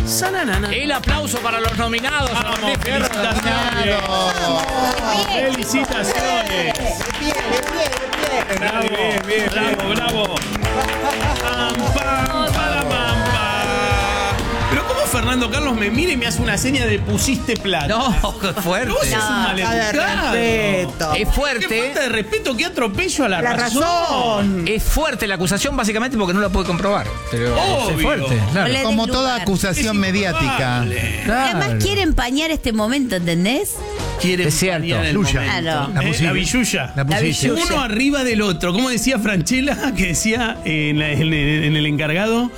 Sananana. El aplauso para los nominados. Vamos, felicitaciones. Felicitaciones. Bravo, bravo. Pam, pam, para, pam, pam. Pero ¿cómo Fernando Carlos me mira y me hace una seña de pusiste plata? No, qué fuerte. Vos sos un maleducado. Es Qué fuerte. falta de respeto, qué atropello a la razón. Es fuerte la acusación básicamente porque no la puede comprobar. Pero Obvio. es fuerte. Claro. Como toda acusación mediática. Además quiere empañar este momento, ¿entendés? Quiere Es cierto. empañar el Luya. momento. Claro. La billulla. La pusiste. Uno arriba del otro. ¿Cómo decía Franchella? Que decía en el encargado.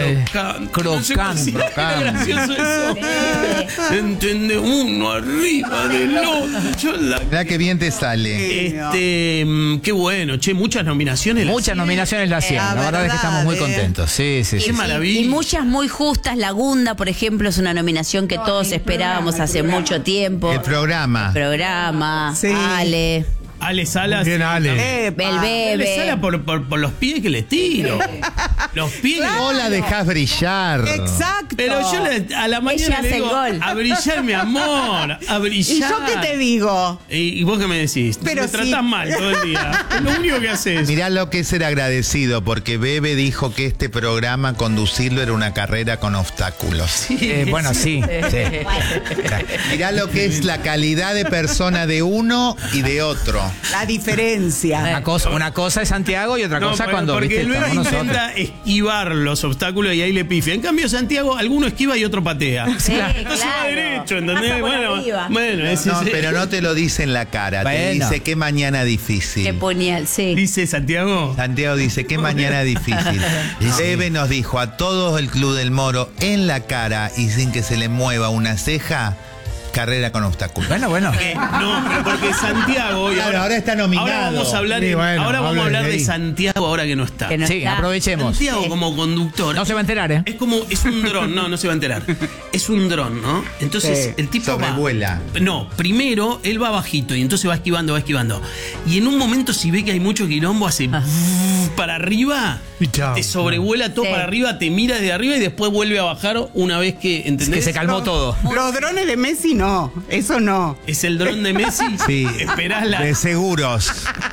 Crocante. Era gracioso eso. Entiende, uno arriba del otro. Mirá que bien te sale. Qué bueno, che, muchas nominaciones. Muchas nominaciones la hacían. La verdad es que estamos muy contentos. Sí, sí, Qué sí. maravilla. Y muchas muy justas. La Gunda, por ejemplo, es una nominación que todos esperábamos hace mucho tiempo. El programa. Programa, Sí. Ale, Salas. Bien, Ale. el Ale bebé. Salas por los pies que le tiro. Los pies. O la dejas brillar. Exacto. Pero yo a la mañana Ella le hace digo, el gol. a brillar, mi amor, a brillar. ¿Y yo qué te digo? ¿Y vos qué me decís? Pero me sí. tratás mal todo el día. Es lo único que haces. Mirá lo que es ser agradecido, porque Bebe dijo que este programa, conducirlo, era una carrera con obstáculos. Bueno, sí. Sí. Mirá lo que es la calidad de persona de uno y de otro. La diferencia. Una cosa es Santiago y otra cosa cuando porque viste, luego estamos nosotros. intenta esquivar los obstáculos y ahí le pifia. En cambio, Santiago, alguno esquiva y otro patea. Sí, Entonces va claro. derecho, ¿entendés? Pasa por Bueno, arriba. ese No, es- pero no te lo dice en la cara. Te Bueno. dice qué mañana Qué difícil. puñal, sí. Dice Santiago. Santiago dice qué mañana difícil. Bebe nos dijo a todo el Club del Moro en la cara y sin que se le mueva una ceja, carrera con obstáculos. Bueno. No, pero porque Santiago. y Claro, ahora está nominado. Ahora vamos a hablar, Sí, bueno, ahora vamos a hablar habla de de ahí. Santiago ahora que no está. Que no Sí, está. aprovechemos. Santiago como conductor. No se va a enterar, ¿eh? Es un dron, no se va a enterar. Es un dron, ¿no? Entonces Sí. el tipo Sobrevuela. va. No, primero él va bajito y entonces va esquivando. Y en un momento, si ve que hay mucho quilombo, hace para arriba, Y chao. te sobrevuela todo Sí. para arriba, te mira desde arriba y después vuelve a bajar una vez que, ¿entendés? Que se calmó todo. Los drones de Messi no. Eso no. Es el dron de Messi. Sí. Esperás la. De seguros.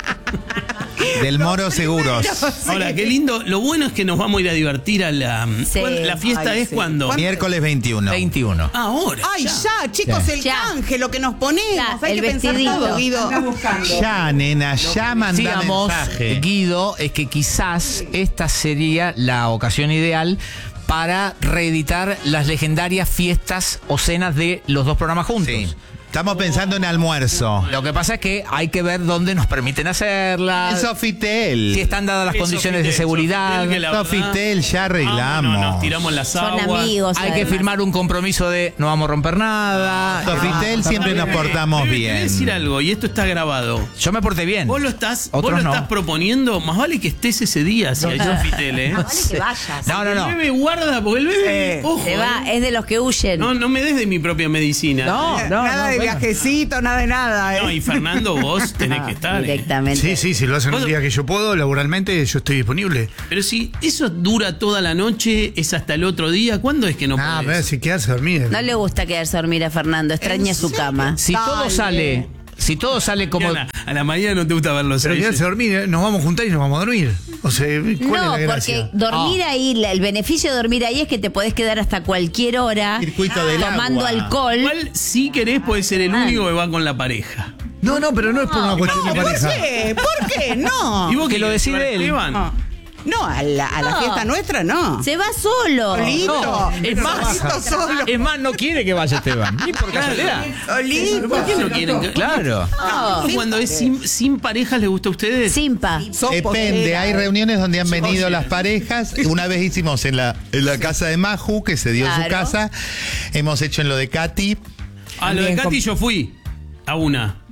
Del Moro Seguros. Ahora, qué lindo. Lo bueno es que nos vamos a ir a divertir a la. Sí. La fiesta Ay, es sí. cuando. Miércoles 21. 21. Ahora. Ay, ya, chicos, el Ya. canje, lo que nos ponemos. Ya, Hay el que pensar vestidito. todo, Guido. Ya, nena, ya mandá Sigamos, mensaje. Guido, es que quizás esta sería la ocasión ideal para reeditar las legendarias fiestas o cenas de los dos programas juntos. Sí. Estamos pensando en almuerzo. Lo que pasa es que hay que ver dónde nos permiten El hacerlas, Sofitel. si están dadas las El condiciones de Sofitel, seguridad. Sofitel, que la verdad- Sofitel, ya arreglamos. Vámonos, nos tiramos las Son aguas. amigos. Hay que además. firmar un compromiso de no vamos a romper nada. Sofitel siempre nos portamos Bebe, Te voy a decir bien. algo, y esto está grabado. Yo me porté bien. Vos lo estás Otros no. proponiendo, más vale que estés ese día si hay Sofitel, ¿eh? Vale que vayas. No. El bebé guarda, porque el bebé. Ojo, Se va, es de los que huyen. No me des de mi propia medicina. Nada de bueno. viajecito, nada de nada. No, y Fernando, vos tenés que estar. Directamente. Sí, sí, si lo hacen ¿Vos- un día que yo puedo, laboralmente, yo estoy disponible. Pero si eso dura toda la noche, es hasta el otro día, ¿cuándo es que no Ah, podés? ver si quedarse a dormir. No le gusta quedarse a dormir a Fernando, extraña su cama. Si todo sale como A la mañana no te gusta ver los Pero seis. quedarse a dormir, nos vamos a juntar y nos vamos a dormir. O sea, ¿cuál No, es la porque gracia? dormir ahí, el beneficio de dormir ahí es que te podés quedar hasta cualquier hora Circuito del tomando agua. alcohol. Igual, si querés, puede ser el único que va con la pareja. No, pero no es por una cuestión de ¿Por pareja. qué? ¿Por qué? No. ¿Y vos que qué lo querés, decide llevar a él. Esteban? No, a la No. fiesta nuestra no. Se va solo. Solito. es más, Solito solo. es más, no quiere que vaya Esteban. Ni por casualidad. Solito. ¿Por qué no quieren? Claro. Cuando es sin parejas, ¿les gusta a ustedes? Simpa. Depende, hay reuniones donde han venido las parejas. Una vez hicimos en la casa de Maju, que se dio en su Claro. casa. Hemos hecho en lo de Katy. A lo de También Katy yo fui a una.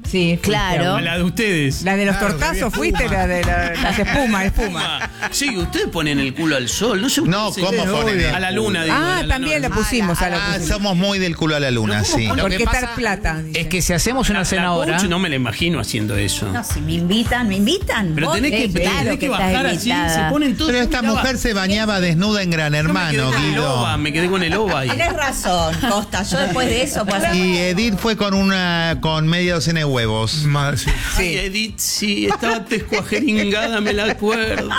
Sí, Claro. A la de ustedes. La de los tortazos fuiste, la de las espuma. Sí, ustedes ponen el culo al sol. No sé No, ustedes ¿cómo se- ponen el a la luna, digo. Ah, a la también luna. le pusimos a la Ah, pusimos. somos muy del culo a la luna, sí. Lo ¿Por que qué pasa dar plata? es que si hacemos una La cena ahora. coach no me la imagino haciendo eso. No, si me invitan, me invitan. Pero Vos tenés que, claro tenés que que estás bajar así, invitada. se ponen todos. Pero esta mujer se bañaba desnuda en Gran Hermano, Guido. Me quedé con el OVA ahí. Tenés razón, Costa. Yo después de eso puedo hacer. Y Edith fue con media docena de huevos. Sí. Ay, Edith, sí, estaba tescuajeringada, me la acuerdo.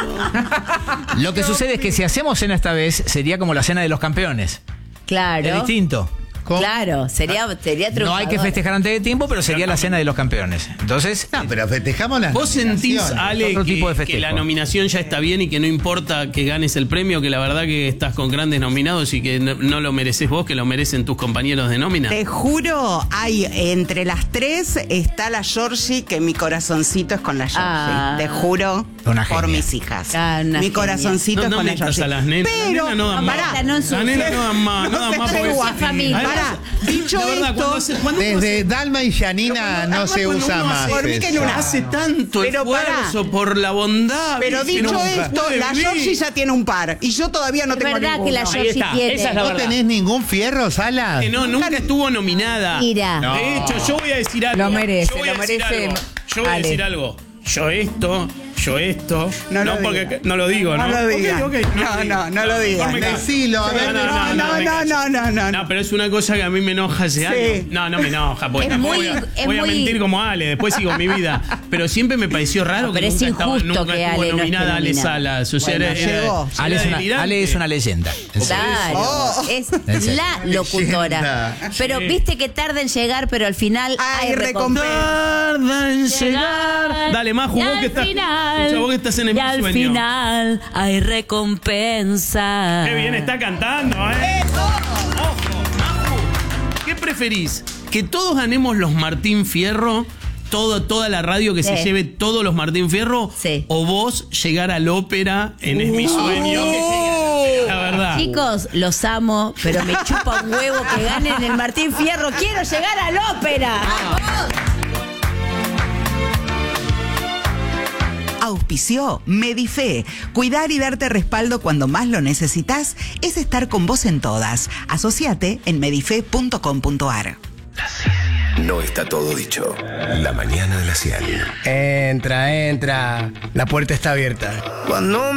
Lo que sucede es que si hacemos cena esta vez, sería como la cena de los campeones. Claro. Es distinto. Claro, sería No hay triunfador. que festejar antes de tiempo, pero sería la cena de los campeones. Entonces, No, pero festejamos las ¿Vos sentís, nominaciones. Ale, Otro tipo de que festejo. la nominación ya está bien y que no importa que ganes el premio, que la verdad que estás con grandes nominados y que no lo mereces vos, que lo merecen tus compañeros de nómina? Te juro, hay entre las tres está la Georgie, que mi corazoncito es con la Georgie. Ah. Te juro, Una por genia. mis hijas. Ah, una Mi genia. corazoncito es No con la metas Georgie. a las nenas. Pero, Las nenas no dan más. pará, no Las nenas no dan más, no dan más porque... familia. Pará, dicho De verdad, esto, Desde Dalma y Janina no se usa más. Por mí que eso. no hace tanto Pero esfuerzo por la bondad. pero ¿viste? dicho Nunca esto, puede la vivir. Georgie ya tiene un par y yo todavía no Es tengo verdad ninguno. que la Georgie tiene. ¿No tenés ningún fierro, Sala? Que no, nunca estuvo nominada. Mira. No. De hecho, yo voy a decir algo. Lo merece, Yo voy a lo decir merece. algo. Yo voy a Ale. decir algo. Yo esto. No lo porque digas. no lo digo, ¿no? No lo digas. Ok, No lo digas. mejor me callo. Decilo, a ver. No. No, pero es una cosa que a mí me enoja hace años. No me enoja, porque Es tampoco muy- voy a es muy- mentir como Ale, después sigo mi vida. Pero siempre me pareció raro No, que pero es nunca injusto nunca que estuvo Ale no esté nominada Ale nominada. Salas. O sea, Bueno, era llegó. Ale es, delirante. Ale es una leyenda. En serio. Claro, es la locutora. Pero Sí. viste que tarda en llegar, pero al final Hay hay recompensa. Tarda en llegar. Dale, Maju, vos que estás. Escucha, vos que estás en el sueño. final hay recompensa. Qué bien está cantando, ¿eh? Ojo, Maju, ¿qué preferís? ¿Que todos ganemos los Martín Fierro? Toda la radio que se Sí. lleve todos los Martín Fierro. Sí. O vos llegar a la ópera en Es mi sueño. La verdad. Chicos, los amo, pero me chupa un huevo que ganen el Martín Fierro. ¡Quiero llegar a la ópera! Auspició Medife. Cuidar y darte respaldo cuando más lo necesitas es estar con vos en todas. Asociate en medife.com.ar. No está todo dicho. La mañana de la 100. Entra. La puerta está abierta. Cuando